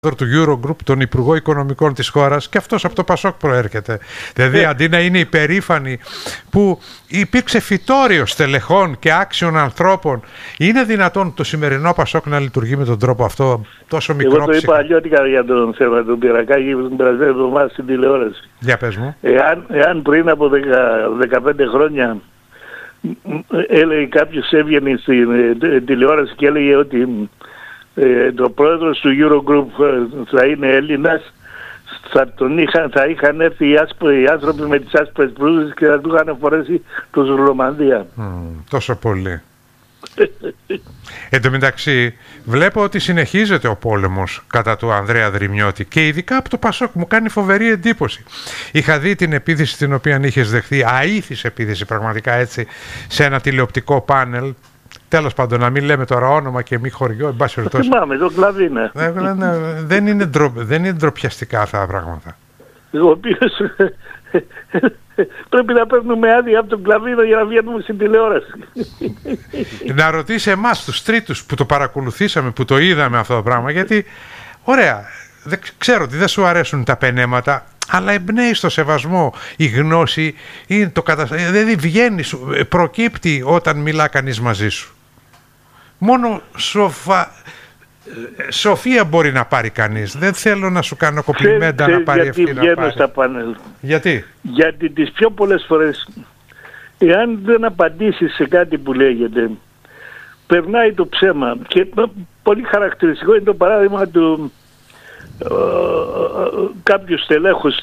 του Eurogroup, τον Υπουργό Οικονομικών της χώρας, και αυτός από το Πασόκ προέρχεται. Δηλαδή, αντί να είναι υπερήφανοι που υπήρξε φυτόριο στελεχών και άξιων ανθρώπων, είναι δυνατόν το σημερινό Πασόκ να λειτουργεί με τον τρόπο αυτό, τόσο μικρό? Εγώ το είπα αλλιώτικα για τον θέμα του Πυρακάκη την περασμένη εβδομάδα στην τηλεόραση. Για πες μου. Εάν πριν από 15 χρόνια έλεγε κάποιος, έβγαινε στην τηλεόραση και έλεγε ότι το πρόεδρος του Eurogroup θα είναι Έλληνας, θα είχαν έρθει οι άνθρωποι με τις άσπρες μπλούζες και θα του είχαν φορέσει το Ζουρλομανδία. Τόσο πολύ. Εν τω μεταξύ, βλέπω ότι συνεχίζεται ο πόλεμος κατά του Ανδρέα Δρυμιώτη και ειδικά από το Πασόκ μου κάνει φοβερή εντύπωση. Είχα δει την επίθεση την οποία είχες δεχθεί, αήθης επίθεση πραγματικά έτσι, σε ένα τηλεοπτικό πάνελ. Τέλος πάντων, να μην λέμε τώρα όνομα και μη χωριό, εν πάση περιπτώσει. Θυμάμαι, το Κλαβίνα. Δεν είναι ντροπιαστικά αυτά τα πράγματα. Ο οποίος πρέπει να παίρνουμε άδεια από τον Κλαβίνα για να βγαίνουμε στην τηλεόραση. Να ρωτήσει εμάς τους τρίτους που το παρακολουθήσαμε, που το είδαμε αυτό το πράγμα, γιατί ωραία, ξέρω ότι δεν σου αρέσουν τα πενέματα, αλλά εμπνέει στο σεβασμό η γνώση, δηλαδή βγαίνει, προκύπτει όταν μιλά κανείς μαζί σου. Μόνο σοφία μπορεί να πάρει κανείς. Δεν θέλω να σου κάνω κοπλιμέντα να πάρει αυτή να πάρει. Γιατί βγαίνω στα πάνελ. Γιατί? Γιατί τις πιο πολλές φορές, εάν δεν απαντήσεις σε κάτι που λέγεται, περνάει το ψέμα. Και πολύ χαρακτηριστικό είναι το παράδειγμα του κάποιου στελέχους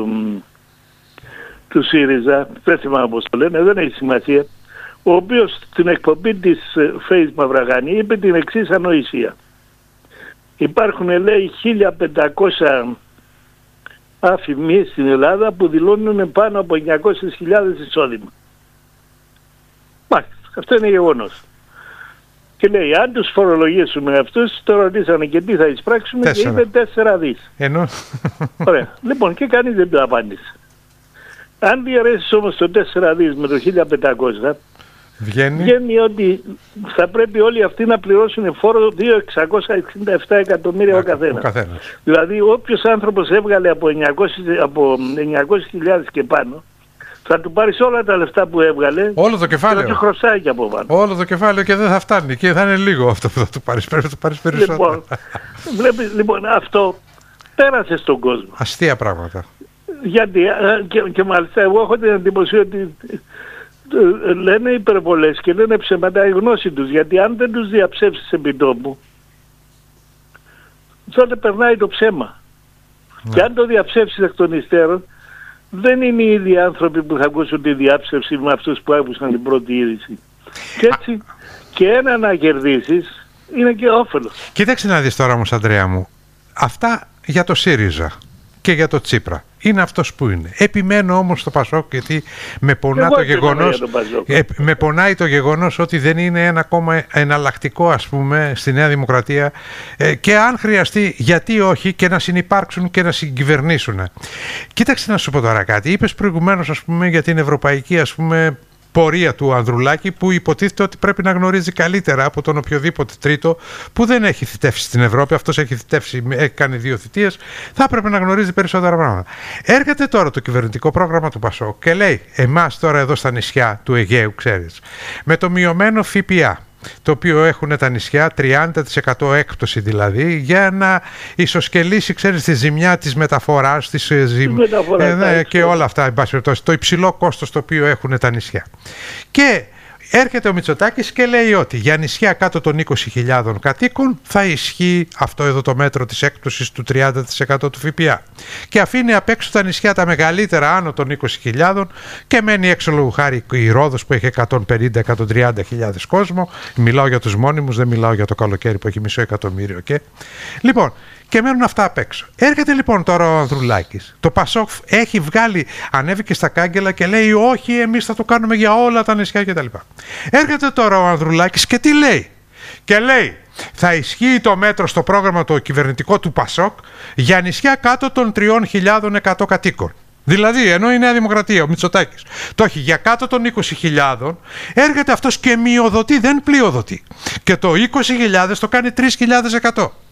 του ΣΥΡΙΖΑ, δεν θυμάμαι πώς το λένε, δεν έχει σημασία, ο οποίος στην εκπομπή της Φέης Μαυραγάνη είπε την εξής ανοησία. Υπάρχουν, λέει, 1.500 άφημοι στην Ελλάδα που δηλώνουν πάνω από 900.000 εισόδημα. Μάλιστα, αυτό είναι γεγονός. Και λέει, αν τους φορολογήσουμε αυτούς, το ρωτήσανε και τι θα εισπράξουμε, και είπε 4 δις. Ενώ... Ωραία. Λοιπόν, και κανείς δεν το απάντησε. Αν διαρρέσεις όμως το 4 δις με το 1.500, βγαίνει ότι θα πρέπει όλοι αυτοί να πληρώσουν φόρο 2.667 εκατομμύρια ο καθένας. Δηλαδή, όποιος άνθρωπος έβγαλε από 900.000 και πάνω, θα του πάρεις όλα τα λεφτά που έβγαλε, όλο το κεφάλαιο, και χρωστάει και από πάνω. Όλο το κεφάλαιο, και δεν θα φτάνει και θα είναι λίγο αυτό που θα του πάρεις. Πρέπει να του πάρεις περισσότερο. Λοιπόν, αυτό πέρασε στον κόσμο. Αστεία πράγματα. Γιατί, και μάλιστα εγώ έχω την εντύπωση ότι λένε υπερβολές και λένε ψέματα η γνώση τους. Γιατί αν δεν τους διαψεύσεις επί τόπου, τότε περνάει το ψέμα. Ναι. Και αν το διαψεύσεις εκ των υστέρων, δεν είναι οι ίδιοι άνθρωποι που θα ακούσουν τη διάψευση με αυτούς που άκουσαν την πρώτη είδηση. Και έτσι και ένα να κερδίσεις είναι και όφελος. Κοίταξε να δεις τώρα όμως, Ανδρέα μου, αυτά για το ΣΥΡΙΖΑ και για το Τσίπρα είναι αυτός που είναι. Επιμένω όμως στο Πασόκ, γιατί με πονάει το γεγονός ότι δεν είναι ένα κόμμα εναλλακτικό, ας πούμε, στη Νέα Δημοκρατία, και αν χρειαστεί, γιατί όχι, και να συνυπάρξουν και να συγκυβερνήσουν. Κοίταξε να σου πω τώρα κάτι. Είπες προηγουμένως, ας πούμε, για την ευρωπαϊκή, ας πούμε, πορεία του Ανδρουλάκη, που υποτίθεται ότι πρέπει να γνωρίζει καλύτερα από τον οποιοδήποτε τρίτο που δεν έχει θητεύσει στην Ευρώπη. Αυτός έχει θητεύσει, έχει κάνει 2 θητείες, θα έπρεπε να γνωρίζει περισσότερα πράγματα. Έρχεται τώρα το κυβερνητικό πρόγραμμα του Πασόκ και λέει, εμάς τώρα εδώ στα νησιά του Αιγαίου, ξέρεις, με το μειωμένο ΦΠΑ, το οποίο έχουν τα νησιά, 30% έκπτωση δηλαδή, για να ισοσκελίσει, ξέρεις, τη ζημιά της μεταφοράς, και όλα αυτά, το υψηλό κόστος το οποίο έχουν τα νησιά. Και έρχεται ο Μητσοτάκης και λέει ότι για νησιά κάτω των 20.000 κατοίκων θα ισχύει αυτό εδώ το μέτρο της έκπτωσης του 30% του ΦΠΑ. Και αφήνει απ' έξω τα νησιά τα μεγαλύτερα άνω των 20.000 και μένει έξω, λόγου χάρη, η Ρόδος που έχει 150-130.000 κόσμο. Μιλάω για τους μόνιμους, δεν μιλάω για το καλοκαίρι που έχει 500.000. Και... Λοιπόν, και μένουν αυτά απ' έξω. Έρχεται λοιπόν τώρα ο Ανδρουλάκης. Το Πασόκ έχει βγάλει, ανέβηκε στα κάγκελα και λέει, όχι, εμείς θα το κάνουμε για όλα τα νησιά κτλ. Έρχεται τώρα ο Ανδρουλάκης και τι λέει? Και λέει, θα ισχύει το μέτρο στο πρόγραμμα το κυβερνητικό του Πασόκ για νησιά κάτω των 3.100 κατοίκων. Δηλαδή, ενώ η Νέα Δημοκρατία, ο Μητσοτάκης, το έχει για κάτω των 20.000, έρχεται αυτός και μειοδοτεί, δεν πλειοδοτεί. Και το 20.000 το κάνει 3.100.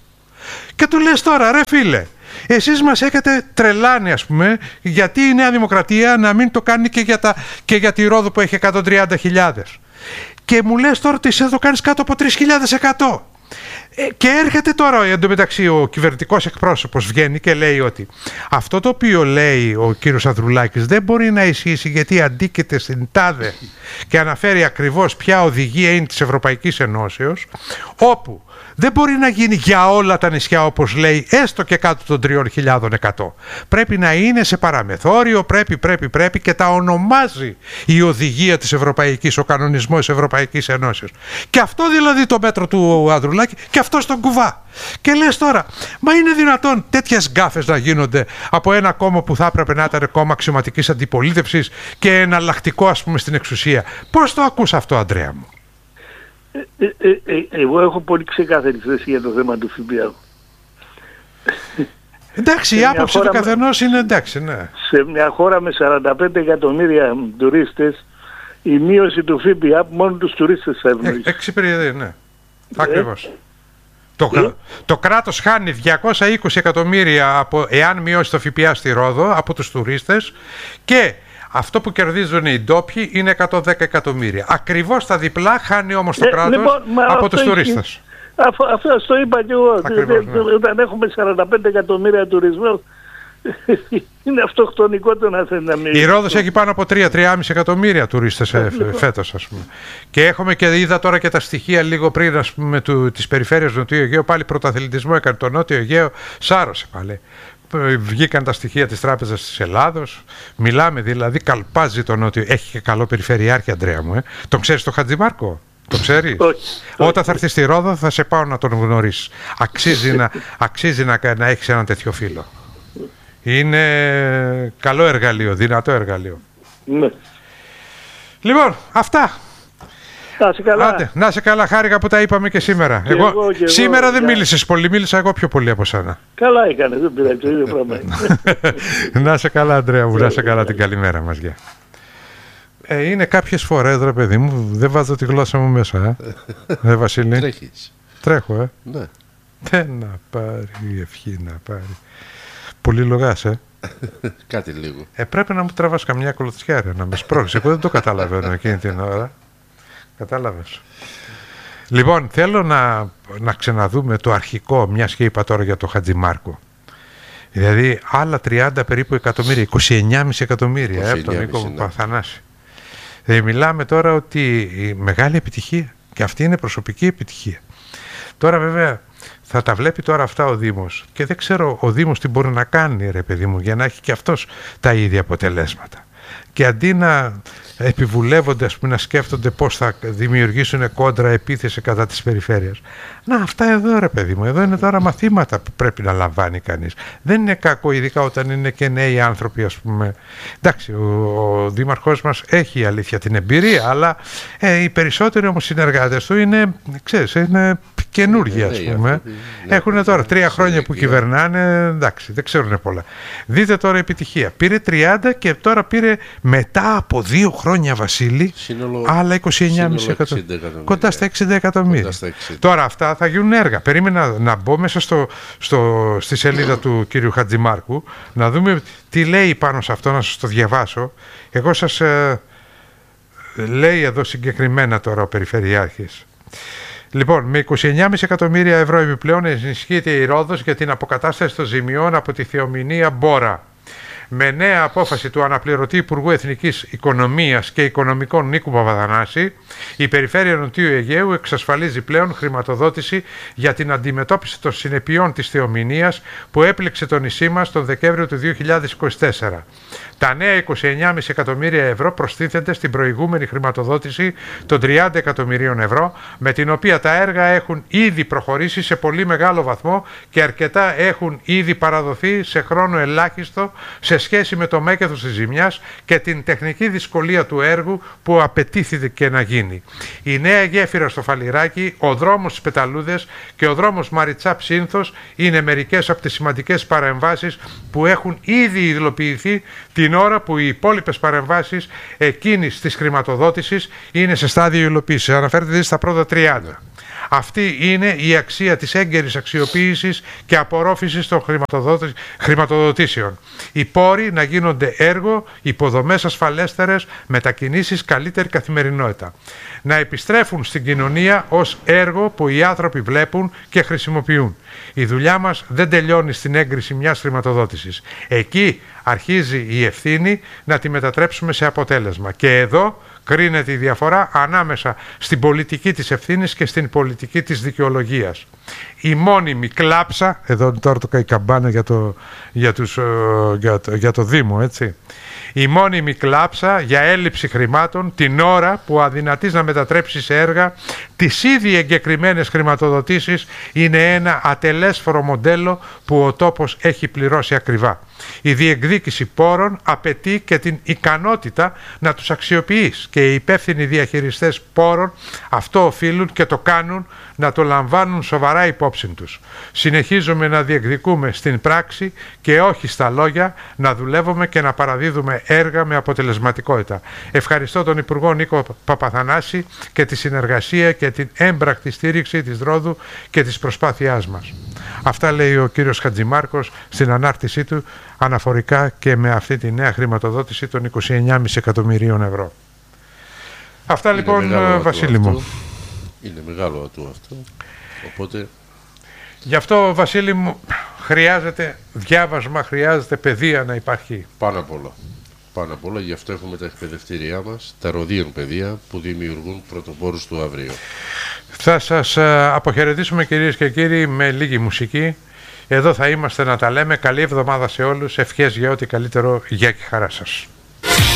Και του λες τώρα, ρε φίλε, εσείς μας έχετε τρελάνει, ας πούμε, γιατί η Νέα Δημοκρατία να μην το κάνει και για τη Ρόδο που έχει 130.000. Και μου λες τώρα ότι εσύ το κάνεις κάτω από 3.100. Και έρχεται τώρα εντωμεταξύ ο κυβερνητικός εκπρόσωπος, βγαίνει και λέει ότι αυτό το οποίο λέει ο κύριος Ανδρουλάκης δεν μπορεί να ισχύσει, γιατί αντίκειται στην τάδε, και αναφέρει ακριβώς ποια οδηγία είναι της Ευρωπαϊκής Ενώσεως, όπου δεν μπορεί να γίνει για όλα τα νησιά όπως λέει, έστω και κάτω των 3.100. Πρέπει να είναι σε παραμεθόριο, πρέπει και τα ονομάζει η οδηγία της Ευρωπαϊκής, ο κανονισμός της Ευρωπαϊκής Ενώσεως. Και αυτό δηλαδή το μέτρο του Ανδρουλάκη, και αυτό στον κουβά. Και λες τώρα, μα είναι δυνατόν τέτοιες γκάφες να γίνονται από ένα κόμμα που θα έπρεπε να ήταν κόμμα αξιωματικής αντιπολίτευσης και εναλλακτικό, ας πούμε, στην εξουσία? Πώς το ακούς αυτό, Ανδρέα μου? Εγώ έχω πολύ ξεκάθαρη θέση για το θέμα του ΦΠΑ. Εντάξει, η άποψη του καθενός είναι εντάξει, ναι. Σε μια χώρα με 45 εκατομμύρια τουρίστες, η μείωση του ΦΠΑ μόνο τους τουρίστες θα ευνοήσει. Εξυπηρετεί, ναι. Ακριβώς. Το κράτος χάνει 220 εκατομμύρια εάν μειώσει το ΦΠΑ στη Ρόδο από τους τουρίστες, και αυτό που κερδίζουν οι ντόπιοι είναι 110 εκατομμύρια. Ακριβώς τα διπλά χάνει όμως το κράτος από τους τουρίστες. Αυτό το είπα και εγώ. Ακριβώς, ναι. Όταν έχουμε 45 εκατομμύρια τουρισμό, είναι αυτοκτονικό το να θέλει να μείνει. Η Ρόδος έχει πάνω από 3-3,5 εκατομμύρια τουρίστες φέτος, ας πούμε. Και έχουμε, και είδα τώρα και τα στοιχεία λίγο πριν, ας πούμε, της περιφέρειας Νοτιού Αιγαίου. Πάλι πρωταθλητισμό έκανε το Νότιο Αιγαίο, σάρωσε πάλι. Βγήκαν τα στοιχεία της Τράπεζας της Ελλάδος. Μιλάμε δηλαδή, καλπάζει το Νότιο. Έχει και καλό περιφερειάρχη, Ανδρέα μου. Τον ξέρεις τον Χατζημάρκο? Το ξέρεις? Όταν θα έρθει στη Ρόδο θα σε πάω να τον γνωρίσεις. Αξίζει να έχεις έναν τέτοιο φίλο. Είναι καλό εργαλείο, δυνατό εργαλείο. Ναι. Λοιπόν, αυτά. Να σε καλά. Άντε, να σε καλά, χάρηκα που τα είπαμε και σήμερα. Εγώ σήμερα δεν μίλησες πολύ, μίλησα εγώ πιο πολύ από σένα. Καλά έκανε, δεν πειράζει, το ίδιο πράγμα. Να σε καλά, Ανδρέα μου, να σε καλά, την καλημέρα μας. Γεια. Είναι κάποιες φορές, ρε παιδί μου, δεν βάζω τη γλώσσα μου μέσα, Βασίλη. Τρέχεις. Τρέχω, Ναι. Δεν να πάρει η ευχή να πάρει. Πολύ λογάς, Κάτι λίγο. Πρέπει να μου τραβάς καμιά κολοτσιά, να με σπρώξεις. Εγώ δεν το καταλαβαίνω εκείνη την ώρα. Κατάλαβες? Λοιπόν, θέλω να ξαναδούμε το αρχικό, μιας και είπα τώρα για το Χατζημάρκο. Δηλαδή άλλα 30 περίπου εκατομμύρια, 29,5 εκατομμύρια από τον Νίκο Παθανάση. Μιλάμε τώρα ότι η μεγάλη επιτυχία, και αυτή είναι προσωπική επιτυχία. Τώρα βέβαια θα τα βλέπει τώρα αυτά ο Δήμος, και δεν ξέρω ο Δήμος τι μπορεί να κάνει, ρε παιδί μου, για να έχει και αυτός τα ίδια αποτελέσματα. Και αντί να επιβουλεύονται, ας πούμε, να σκέφτονται πώς θα δημιουργήσουν κόντρα επίθεση κατά της περιφέρειας. Να, αυτά εδώ, ρε παιδί μου, εδώ είναι τώρα μαθήματα που πρέπει να λαμβάνει κανείς. Δεν είναι κακό, ειδικά όταν είναι και νέοι άνθρωποι, ας πούμε. Εντάξει, ο δήμαρχός μας έχει, αλήθεια, την εμπειρία, αλλά οι περισσότεροι όμως συνεργάτες του είναι, ξέρεις, είναι καινούργοι, ας πούμε. Έχουν τώρα 3 χρόνια που κυβερνάνε, εντάξει, δεν ξέρουν πολλά. Δείτε τώρα επιτυχία. Πήρε 30 και τώρα πήρε μετά από 2 χρόνια, Βασίλη, άλλα 29,5 εκατομμύρια. Κοντά στα 60 εκατομμύρια. Τώρα αυτά θα γίνουν έργα. Περίμενα να μπω μέσα στη σελίδα του κύριου Χατζημάρκου, να δούμε τι λέει πάνω σε αυτό, να σας το διαβάσω. Εγώ σας λέει εδώ συγκεκριμένα τώρα ο Περιφερειάρχης. Λοιπόν, με 29,5 εκατομμύρια ευρώ επιπλέον ενισχύεται η Ρόδος για την αποκατάσταση των ζημιών από τη θεομηνία Μπόρα. Με νέα απόφαση του αναπληρωτή Υπουργού Εθνικής Οικονομίας και Οικονομικών Νίκου Παπαθανάση, η Περιφέρεια Νοτιού Αιγαίου εξασφαλίζει πλέον χρηματοδότηση για την αντιμετώπιση των συνεπειών της θεομηνίας που έπληξε το νησί μας τον Δεκέμβριο του 2024. Τα νέα 29,5 εκατομμύρια ευρώ προστίθενται στην προηγούμενη χρηματοδότηση των 30 εκατομμυρίων ευρώ, με την οποία τα έργα έχουν ήδη προχωρήσει σε πολύ μεγάλο βαθμό και αρκετά έχουν ήδη παραδοθεί σε χρόνο ελάχιστο σε σχέση με το μέγεθος της ζημιάς και την τεχνική δυσκολία του έργου που απαιτήθηκε να γίνει. Η νέα γέφυρα στο Φαλιράκι, ο δρόμος στις Πεταλούδες και ο δρόμος Μαριτσάπ-Σύνθος είναι μερικές από τις σημαντικές παρεμβάσεις που έχουν ήδη υλοποιηθεί την ώρα που οι υπόλοιπες παρεμβάσεις εκείνης της χρηματοδότησης είναι σε στάδιο υλοποίησης. Αναφέρεται στα πρώτα 30. Αυτή είναι η αξία της έγκαιρης αξιοποίησης και απορρόφησης των χρηματοδοτήσεων. Οι πόροι να γίνονται έργο, υποδομές ασφαλέστερες, μετακινήσεις, καλύτερη καθημερινότητα. Να επιστρέφουν στην κοινωνία ως έργο που οι άνθρωποι βλέπουν και χρησιμοποιούν. Η δουλειά μας δεν τελειώνει στην έγκριση μιας χρηματοδότησης. Εκεί αρχίζει η ευθύνη να τη μετατρέψουμε σε αποτέλεσμα. Και εδώ κρίνεται η διαφορά ανάμεσα στην πολιτική της ευθύνης και στην πολιτική της δικαιολογίας. Η μόνιμη κλάψα, εδώ τώρα το καεί καμπάνα για το Δήμο, έτσι. Η μόνιμη κλάψα για έλλειψη χρημάτων την ώρα που αδυνατείς να μετατρέψει σε έργα τις ήδη εγκεκριμένες χρηματοδοτήσεις είναι ένα ατελέσφορο μοντέλο που ο τόπος έχει πληρώσει ακριβά. Η διεκδίκηση πόρων απαιτεί και την ικανότητα να τους αξιοποιείς και οι υπεύθυνοι διαχειριστές πόρων αυτό οφείλουν και το κάνουν, να το λαμβάνουν σοβαρά υπόψη τους. Συνεχίζουμε να διεκδικούμε στην πράξη και όχι στα λόγια, να δουλεύουμε και να παραδίδουμε έργα με αποτελεσματικότητα. Ευχαριστώ τον Υπουργό Νίκο Παπαθανάση και τη συνεργασία και την έμπρακτη στήριξη της Ρόδου και της προσπάθειάς μας. Αυτά λέει ο κύριος Χατζημάρκος στην ανάρτησή του αναφορικά και με αυτή τη νέα χρηματοδότηση των 29,5 εκατομμυρίων ευρώ. Αυτά είναι λοιπόν, Βασίλη μου. Είναι μεγάλο ατού αυτό, οπότε... Γι' αυτό, Βασίλη μου, χρειάζεται διάβασμα, χρειάζεται παιδεία να υπάρχει. Πάνω απ' όλα. Πάνω απ' όλα, γι' αυτό έχουμε τα εκπαιδευτήριά μας, τα ροδίων παιδεία που δημιουργούν πρωτοπόρους του αύριο. Θα σας αποχαιρετήσουμε, κυρίες και κύριοι, με λίγη μουσική. Εδώ θα είμαστε να τα λέμε. Καλή εβδομάδα σε όλους. Ευχές για ό,τι καλύτερο. Γεια και χαρά σας.